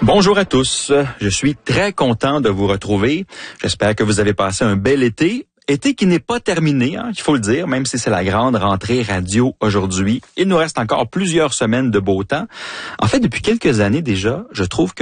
Bonjour à tous, je suis très content de vous retrouver. J'espère que vous avez passé un bel été. Été qui n'est pas terminé, il faut le dire, même si c'est la grande rentrée radio aujourd'hui. Il nous reste encore plusieurs semaines de beau temps. En fait, depuis quelques années déjà, je trouve que